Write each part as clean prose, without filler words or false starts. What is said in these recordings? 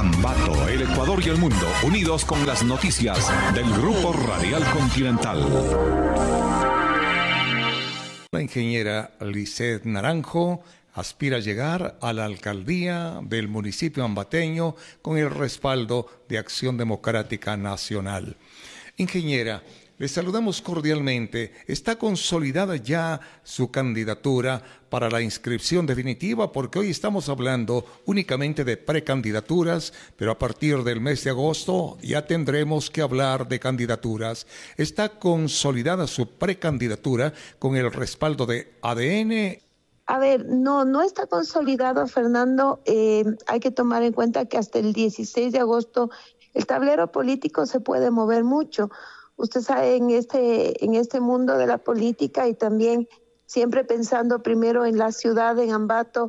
Ambato, el Ecuador y el mundo, unidos con las noticias del Grupo Radial Continental. La ingeniera Lisset Naranjo aspira a llegar a la alcaldía del municipio ambateño con el respaldo de Acción Democrática Nacional. Ingeniera, le saludamos cordialmente. ¿Está consolidada ya su candidatura para la inscripción definitiva? Porque hoy estamos hablando únicamente de precandidaturas, pero a partir del mes de agosto ya tendremos que hablar de candidaturas. ¿Está consolidada su precandidatura con el respaldo de ADN? A ver, no está consolidado, Fernando. Hay que tomar en cuenta que hasta el 16 de agosto el tablero político se puede mover mucho. Usted sabe, en este mundo de la política y también siempre pensando primero en la ciudad, en Ambato,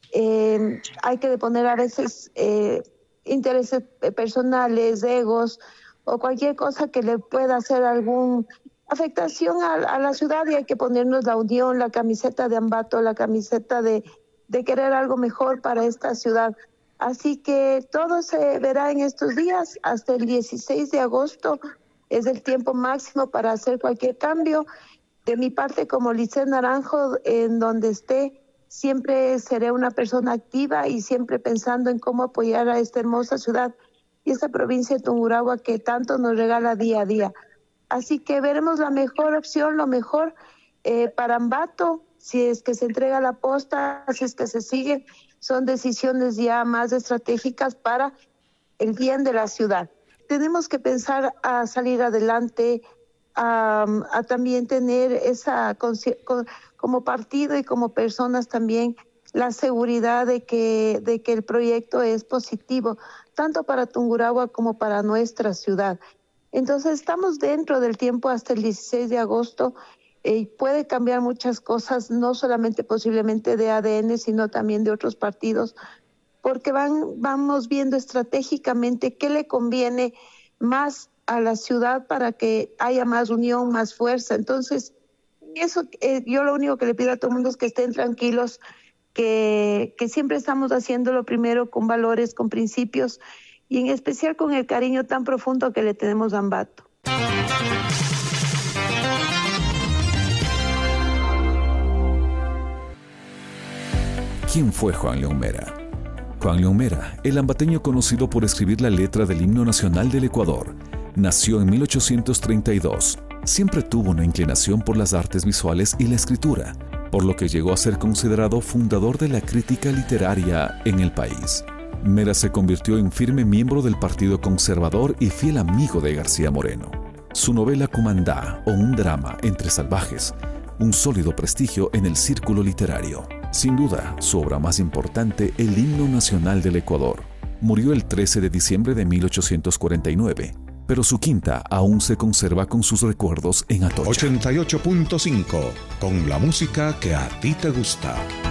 hay que poner a veces intereses personales, egos o cualquier cosa que le pueda hacer alguna afectación a la ciudad, y hay que ponernos la unión, la camiseta de Ambato, la camiseta de querer algo mejor para esta ciudad. Así que todo se verá en estos días. Hasta el 16 de agosto es el tiempo máximo para hacer cualquier cambio. De mi parte, como Lisset Naranjo, en donde esté, siempre seré una persona activa y siempre pensando en cómo apoyar a esta hermosa ciudad y esta provincia de Tungurahua que tanto nos regala día a día. Así que veremos la mejor opción, lo mejor para Ambato, si es que se entrega la posta, si es que se sigue. Son decisiones ya más estratégicas para el bien de la ciudad. Tenemos que pensar a salir adelante, a también tener esa, como partido y como personas también, la seguridad de que el proyecto es positivo, tanto para Tungurahua como para nuestra ciudad. Entonces estamos dentro del tiempo hasta el 16 de agosto. Puede cambiar muchas cosas, no solamente posiblemente de ADN, sino también de otros partidos, porque vamos viendo estratégicamente qué le conviene más a la ciudad para que haya más unión, más fuerza. Entonces, eso yo lo único que le pido a todo el mundo es que estén tranquilos, que siempre estamos haciéndolo primero con valores, con principios, y en especial con el cariño tan profundo que le tenemos a Ambato. ¿Quién fue Juan León Mera? Juan León Mera, el ambateño conocido por escribir la letra del himno nacional del Ecuador, nació en 1832. Siempre tuvo una inclinación por las artes visuales y la escritura, por lo que llegó a ser considerado fundador de la crítica literaria en el país. Mera se convirtió en firme miembro del Partido Conservador y fiel amigo de García Moreno. Su novela Cumandá, o un drama entre salvajes, un sólido prestigio en el círculo literario. Sin duda, su obra más importante, el himno nacional del Ecuador. Murió el 13 de diciembre de 1849, pero su quinta aún se conserva con sus recuerdos en Atocha. 88.5, con la música que a ti te gusta.